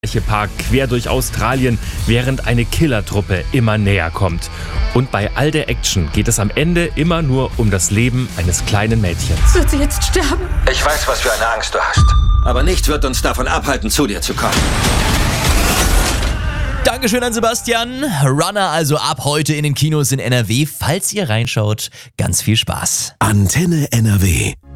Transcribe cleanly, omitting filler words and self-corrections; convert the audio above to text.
Park quer durch Australien, während eine Killertruppe immer näher kommt. Und bei all der Action geht es am Ende immer nur um das Leben eines kleinen Mädchens. Wird sie jetzt sterben? Ich weiß, was für eine Angst du hast. Aber nichts wird uns davon abhalten, zu dir zu kommen. Dankeschön an Sebastian. Runner also ab heute in den Kinos in NRW. Falls ihr reinschaut, ganz viel Spaß. Antenne NRW.